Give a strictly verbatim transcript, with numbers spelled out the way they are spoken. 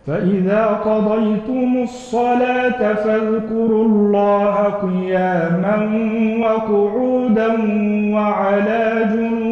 فإذا قضيتم الصلاة فاذكروا الله قياما وقعودا وعلى جنوبكم